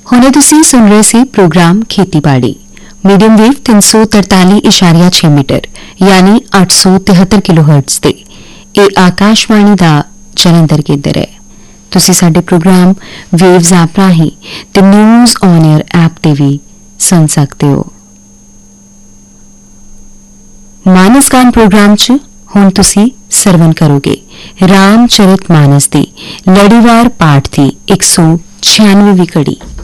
ਹੁਣੇ ਤੁਸੀਂ ਸੁਣ ਰਹੇ ਸੀ ਪ੍ਰੋਗਰਾਮ ਖੇਤੀਬਾੜੀ ਮੀਡੀਅਮ ਵੇਵ 343.6 ਮੀਟਰ ਯਾਨੀ 873 ਕਿਲੋਹਰਟਜ਼ ਤੇ। ਇਹ ਆਕਾਸ਼ਵਾਣੀ ਦਾ ਜਲੰਧਰ ਕੇਂਦਰ ਹੈ। ਤੁਸੀਂ ਸਾਡੇ ਪ੍ਰੋਗਰਾਮ ਵੇਵਜ਼ ਐਪ ਰਾਹੀਂ ਤੇ ਨਿਊਜ਼ ਔਨ 에ਅਰ ਐਪ ਤੇ ਵੀ ਸੁਣ ਸਕਦੇ ਹੋ। ਮਾਨਸ ਗਾਨ ਪ੍ਰੋਗਰਾਮ 'ਚ ਹੁਣ ਤੁਸੀਂ ਸਰਵਨ ਕਰੋਗੇ ਰਾਮ ਚਰਿਤ ਮਾਨਸ ਦੀ ਲੜੀਵਾਰ ਪਾਠ ਦੀ 196ਵੀਂ ਕੜੀ।